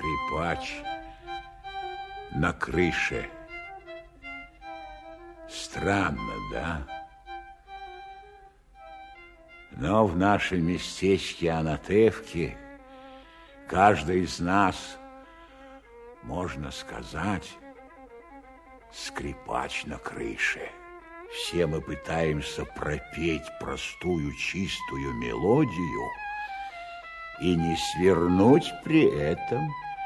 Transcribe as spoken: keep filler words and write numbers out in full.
Скрипач на крыше. Странно, да? Но в нашем местечке Анатевке каждый из нас, можно сказать, скрипач на крыше. Все мы пытаемся пропеть простую чистую мелодию и не свернуть при этом